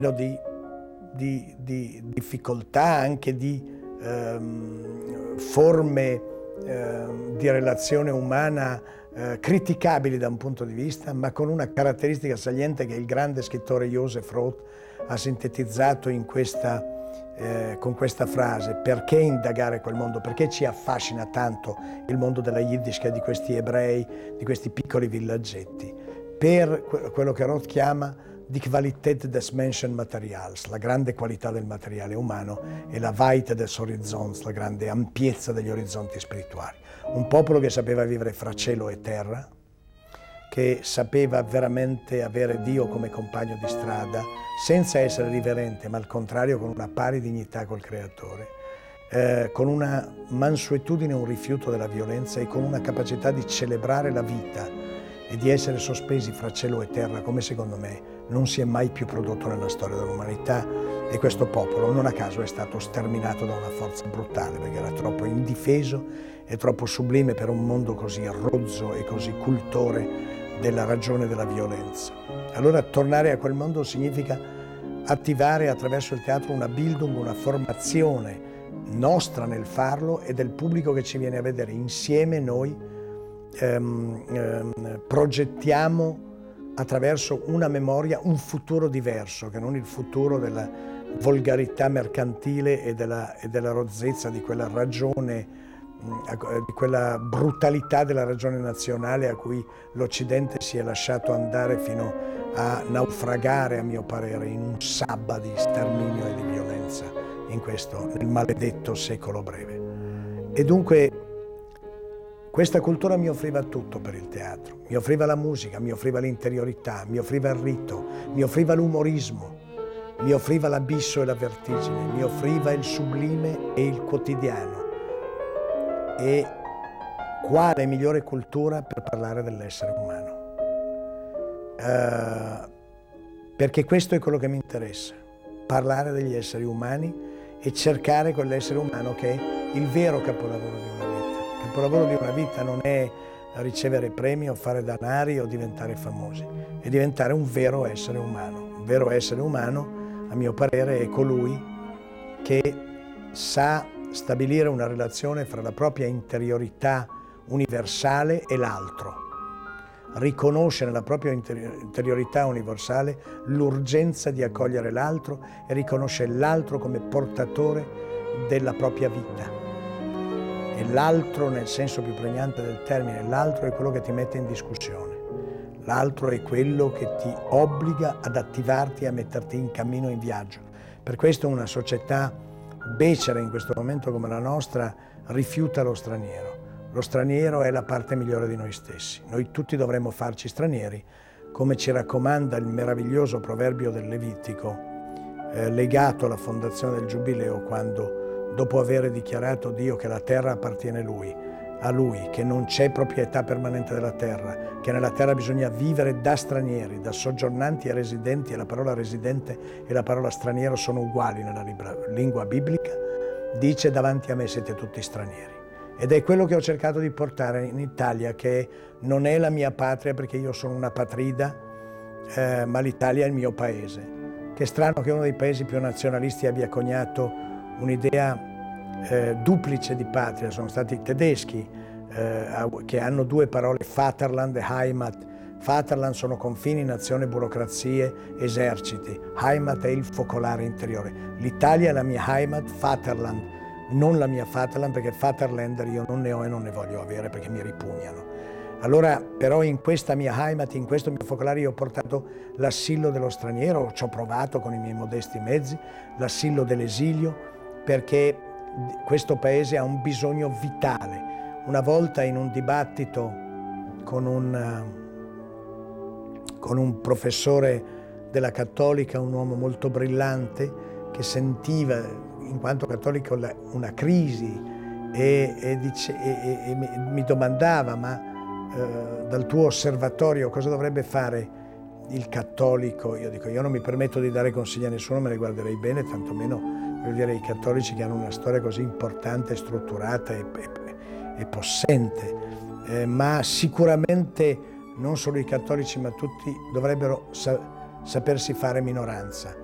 di difficoltà, anche di forme di relazione umana criticabili da un punto di vista, ma con una caratteristica saliente che il grande scrittore Joseph Roth ha sintetizzato con questa frase: perché indagare quel mondo? Perché ci affascina tanto il mondo della Yiddishkeit, di questi ebrei, di questi piccoli villaggetti? Per quello che Roth chiama die Qualität des Menschenmaterials, la grande qualità del materiale umano, e la Weite des Horizons, la grande ampiezza degli orizzonti spirituali. Un popolo che sapeva vivere fra cielo e terra, che sapeva veramente avere Dio come compagno di strada, senza essere riverente, ma al contrario con una pari dignità col Creatore, con una mansuetudine, un rifiuto della violenza e con una capacità di celebrare la vita e di essere sospesi fra cielo e terra, come secondo me non si è mai più prodotto nella storia dell'umanità. E questo popolo non a caso è stato sterminato da una forza brutale, perché era troppo indifeso e troppo sublime per un mondo così rozzo e così cultore della ragione della violenza. Allora tornare a quel mondo significa attivare attraverso il teatro una Bildung, una formazione nostra nel farlo e del pubblico che ci viene a vedere. Insieme noi progettiamo attraverso una memoria un futuro diverso, che non il futuro della volgarità mercantile e della rozzezza di quella ragione, di quella brutalità della ragione nazionale a cui l'Occidente si è lasciato andare fino a naufragare, a mio parere, in un sabba di sterminio e di violenza nel maledetto secolo breve. E dunque questa cultura mi offriva tutto per il teatro, mi offriva la musica, mi offriva l'interiorità, mi offriva il rito, mi offriva l'umorismo, mi offriva l'abisso e la vertigine, mi offriva il sublime e il quotidiano. E quale migliore cultura per parlare dell'essere umano? Perché questo è quello che mi interessa, parlare degli esseri umani e cercare quell'essere umano che è il vero capolavoro di una vita. Il capolavoro di una vita non è ricevere premi o fare danari o diventare famosi, è diventare un vero essere umano. Un vero essere umano, a mio parere, è colui che sa stabilire una relazione fra la propria interiorità universale e l'altro, riconosce nella propria interiorità universale l'urgenza di accogliere l'altro e riconosce l'altro come portatore della propria vita. E l'altro, nel senso più pregnante del termine, l'altro è quello che ti mette in discussione, l'altro è quello che ti obbliga ad attivarti e a metterti in cammino, in viaggio. Per questo una società becera in questo momento come la nostra rifiuta lo straniero. Lo straniero è la parte migliore di noi stessi. Noi tutti dovremmo farci stranieri, come ci raccomanda il meraviglioso proverbio del Levitico, legato alla fondazione del Giubileo, quando, dopo aver dichiarato Dio che la terra appartiene a Lui, che non c'è proprietà permanente della terra, che nella terra bisogna vivere da stranieri, da soggiornanti e residenti, e la parola residente e la parola straniero sono uguali nella lingua biblica, dice: davanti a me siete tutti stranieri. Ed è quello che ho cercato di portare in Italia, che non è la mia patria perché io sono una patrida, ma l'Italia è il mio paese. Che è strano che uno dei paesi più nazionalisti abbia coniato un'idea duplice di patria. Sono stati i tedeschi che hanno due parole, Vaterland e Heimat. Vaterland sono confini, nazione, burocrazie, eserciti. Heimat è il focolare interiore. L'Italia è la mia Heimat, Vaterland non la mia Vaterland, perché Vaterländer io non ne ho e non ne voglio avere perché mi ripugnano. Allora, però, in questa mia Heimat, in questo mio focolare, io ho portato l'assillo dello straniero, ci ho provato con i miei modesti mezzi, l'assillo dell'esilio, perché questo paese ha un bisogno vitale. Una volta in un dibattito con un professore della Cattolica, un uomo molto brillante, che sentiva, in quanto cattolico, una crisi e mi domandava: ma dal tuo osservatorio cosa dovrebbe fare il cattolico? Io dico: io non mi permetto di dare consigli a nessuno, me ne guarderei bene, tantomeno voglio dire i cattolici che hanno una storia così importante, strutturata e possente, ma sicuramente non solo i cattolici ma tutti dovrebbero sapersi fare minoranza.